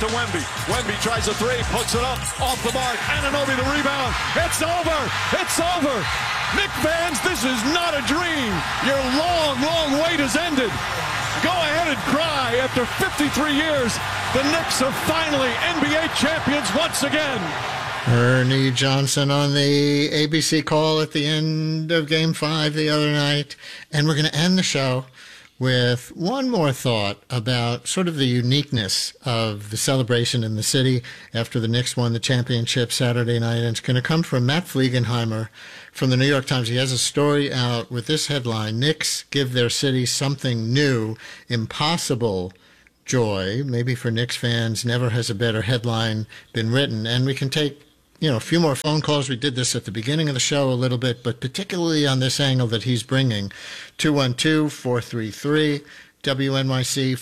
to Wemby. Wemby tries a three, puts it up, off the mark. Anunoby the rebound. It's over. It's over. Knicks fans, this is not a dream. Your long, long wait has ended. Go ahead and cry. After 53 years, the Knicks are finally NBA champions once again. Ernie Johnson on the ABC call at the end of Game 5 the other night. And we're going to end the show with one more thought about sort of the uniqueness of the celebration in the city after the Knicks won the championship Saturday night. And it's going to come from Matt Fliegenheimer from the New York Times. He has a story out with this headline: Knicks give their city something new, impossible joy. Maybe for Knicks fans, never has a better headline been written. And we can take a few more phone calls. We did this at the beginning of the show a little bit, but particularly on this angle that he's bringing. 212-433, WNYC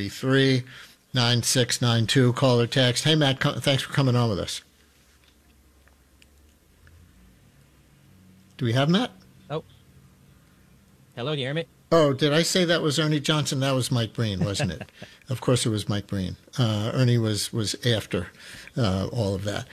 433-9692. Call or text. Hey, Matt, thanks for coming on with us. Do we have Matt? Oh. Hello, do you hear me? Oh, did I say that was Ernie Johnson? That was Mike Breen, wasn't it? Of course it was Mike Breen. Ernie was after all of that.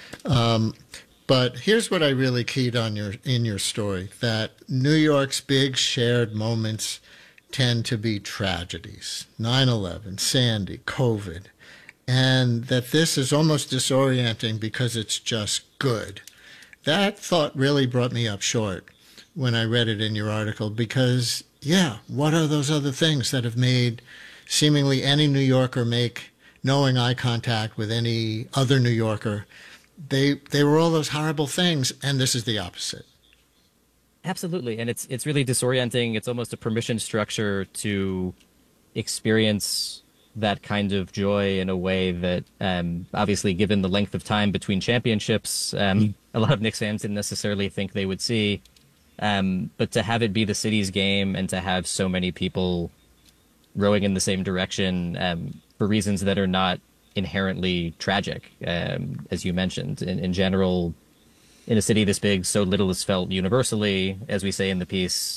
But here's what I really keyed on in your story, that New York's big shared moments tend to be tragedies. 9/11, Sandy, COVID. And that this is almost disorienting because it's just good. That thought really brought me up short when I read it in your article, because, yeah, what are those other things that have made seemingly any New Yorker make knowing eye contact with any other New Yorker? They were all those horrible things, and this is the opposite. Absolutely, and it's really disorienting. It's almost a permission structure to experience that kind of joy in a way that, obviously, given the length of time between championships, a lot of Knicks fans didn't necessarily think they would see. But to have it be the city's game and to have so many people rowing in the same direction for reasons that are not inherently tragic, as you mentioned. In general, in a city this big, so little is felt universally, as we say in the piece.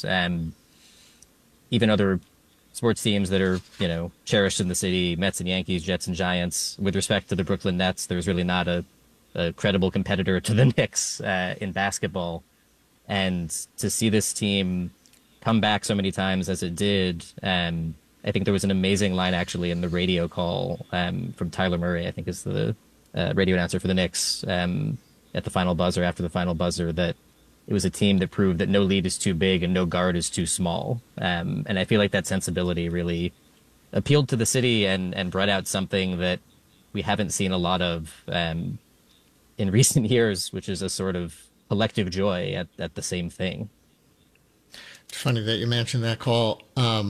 Even other sports teams that are, cherished in the city, Mets and Yankees, Jets and Giants. With respect to the Brooklyn Nets, there's really not a credible competitor to the Knicks in basketball. And to see this team come back so many times as it did, I think there was an amazing line actually in the radio call from Tyler Murray, I think is the radio announcer for the Knicks, at the final buzzer, after the final buzzer, that it was a team that proved that no lead is too big and no guard is too small. And I feel like that sensibility really appealed to the city and brought out something that we haven't seen a lot of in recent years, which is a sort of collective joy at the same thing. It's funny that you mentioned that call.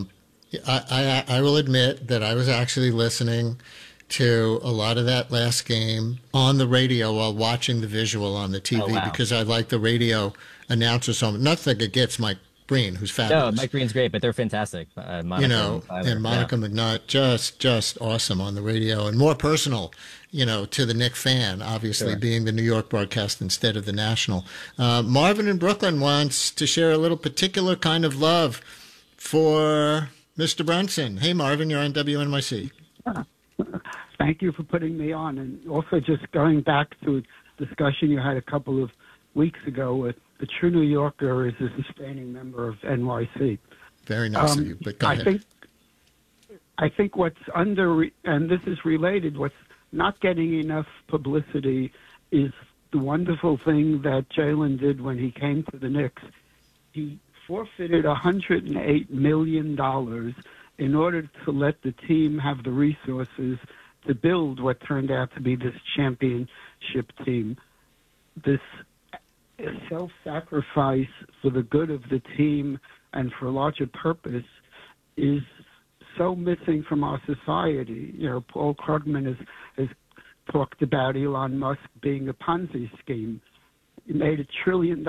I will admit that I was actually listening to a lot of that last game on the radio while watching the visual on the TV, because I like the radio announcer so much. Nothing against Mike Breen, who's fabulous. No, Mike Breen's great, but they're fantastic. Monica and Monica McNutt, just awesome on the radio, and more personal, to the Knicks fan, obviously, sure, being the New York broadcast instead of the national. Marvin in Brooklyn wants to share a little particular kind of love for Mr. Brunson. Hey, Marvin, you're on WNYC. Thank you for putting me on. And also just going back to a discussion you had a couple of weeks ago with the true New Yorker is a sustaining member of NYC. Very nice of you, but go ahead. I think what's and this is related, what's not getting enough publicity is the wonderful thing that Jalen did when he came to the Knicks. He forfeited $108 million in order to let the team have the resources to build what turned out to be this championship team. This self-sacrifice for the good of the team and for a larger purpose is so missing from our society. Paul Krugman has talked about Elon Musk being a Ponzi scheme. He made $1 trillion.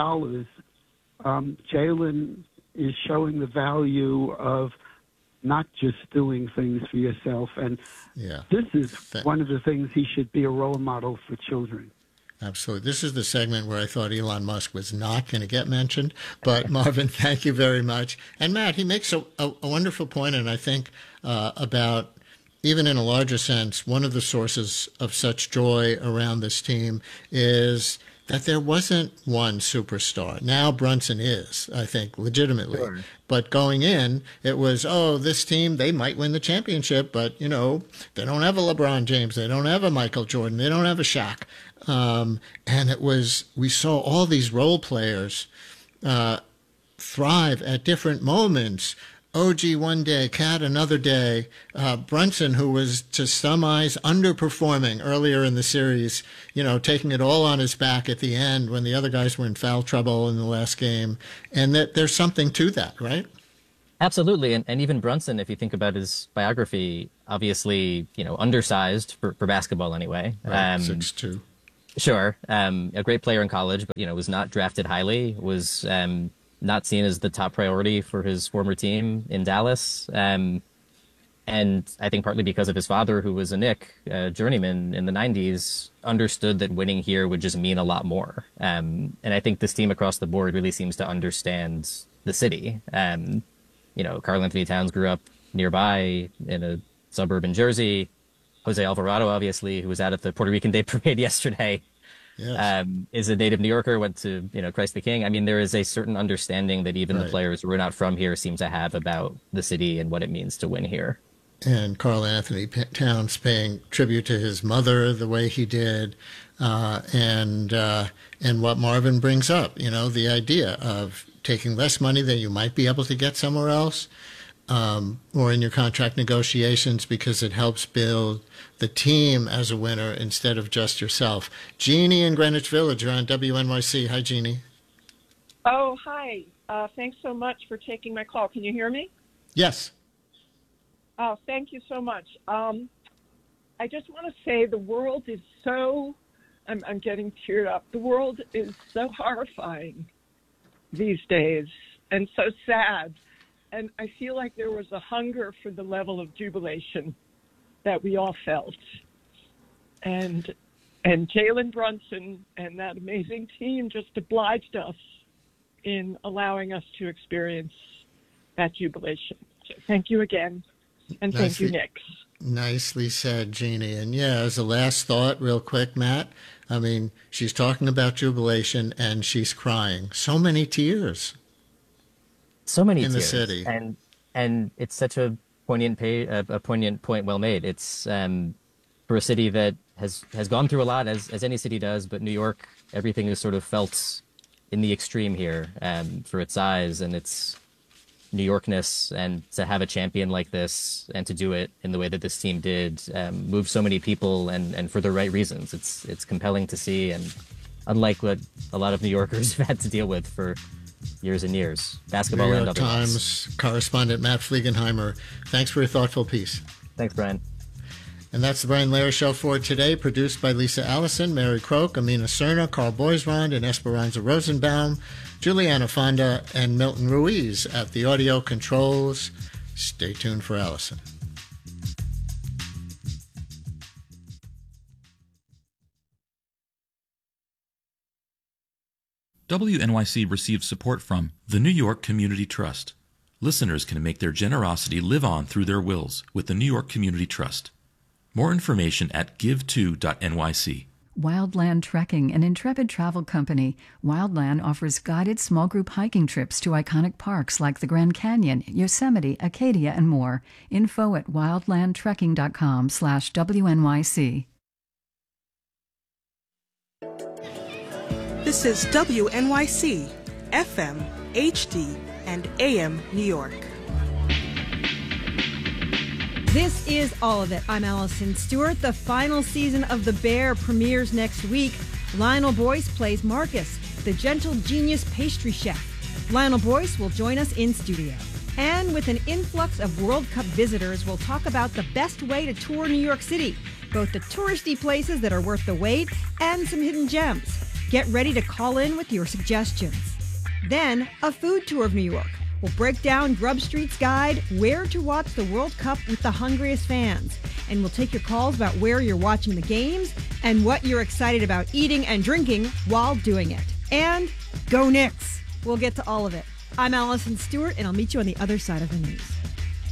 Jalen is showing the value of not just doing things for yourself. And this is one of the things he should be a role model for children. Absolutely. This is the segment where I thought Elon Musk was not going to get mentioned. But, Marvin, thank you very much. And, Matt, he makes a wonderful point, and I think about even in a larger sense, one of the sources of such joy around this team is that there wasn't one superstar. Now Brunson is, I think, legitimately. Sure. But going in, it was, this team, they might win the championship, but, they don't have a LeBron James. They don't have a Michael Jordan. They don't have a Shaq. And we saw all these role players thrive at different moments. OG one day, Cat another day. Brunson, who was to some eyes underperforming earlier in the series, taking it all on his back at the end when the other guys were in foul trouble in the last game. And that there's something to that, right? Absolutely. And even Brunson, if you think about his biography, obviously, undersized for basketball anyway. Right, 6'2". Sure. A great player in college, but, was not drafted highly, was not seen as the top priority for his former team in Dallas. And I think partly because of his father, who was a Knick journeyman in the 90s, understood that winning here would just mean a lot more. And I think this team across the board really seems to understand the city. Karl Anthony Towns grew up nearby in a suburb in Jersey. Jose Alvarado, obviously, who was out at the Puerto Rican Day Parade yesterday, yes. Is a native New Yorker, went to, Christ the King. I mean, there is a certain understanding that even the players who are not from here seem to have about the city and what it means to win here. And Karl Anthony Towns paying tribute to his mother the way he did, and what Marvin brings up, the idea of taking less money than you might be able to get somewhere else, or in your contract negotiations, because it helps build the team as a winner instead of just yourself. Jeannie in Greenwich Village, you're on WNYC. Hi, Jeannie. Oh, hi. Thanks so much for taking my call. Can you hear me? Yes. Oh, thank you so much. I just want to say the world is so, I'm getting teared up. The world is so horrifying these days and so sad. And I feel like there was a hunger for the level of jubilation that we all felt. And Jalen Brunson and that amazing team just obliged us in allowing us to experience that jubilation. So thank you again. And thank you, Knicks. Nicely said, Jeannie. And as a last thought, real quick, Matt, I mean, she's talking about jubilation and she's crying. So many tears. So many in tears. The city. And it's such a poignant point well made. It's for a city that has gone through a lot, as any city does, but New York, everything is sort of felt in the extreme here for its size and its New Yorkness, and to have a champion like this and to do it in the way that this team did move so many people and for the right reasons. It's compelling to see, and unlike what a lot of New Yorkers have had to deal with for years and years, basketball and otherwise. New York Times correspondent Matt Fliegenheimer, thanks for your thoughtful piece. Thanks, Brian. And that's the Brian Lehrer Show for today, produced by Lisa Allison, Mary Croak, Amina Cerna, Carl Boisrond, and Esperanza Rosenbaum, Juliana Fonda, and Milton Ruiz at the audio controls. Stay tuned for Allison. WNYC receives support from the New York Community Trust. Listeners can make their generosity live on through their wills with the New York Community Trust. More information at give2.nyc. Wildland Trekking, an intrepid travel company. Wildland offers guided small group hiking trips to iconic parks like the Grand Canyon, Yosemite, Acadia, and more. Info at wildlandtrekking.com/WNYC. This is WNYC, FM, HD, and AM New York. This is All of It. I'm Allison Stewart. The final season of The Bear premieres next week. Lionel Boyce plays Marcus, the gentle genius pastry chef. Lionel Boyce will join us in studio. And with an influx of World Cup visitors, we'll talk about the best way to tour New York City, both the touristy places that are worth the wait and some hidden gems. Get ready to call in with your suggestions. Then, a food tour of New York. We'll break down Grub Street's guide, Where to Watch the World Cup with the Hungriest Fans. And we'll take your calls about where you're watching the games and what you're excited about eating and drinking while doing it. And go Knicks! We'll get to all of it. I'm Allison Stewart, and I'll meet you on the other side of the news.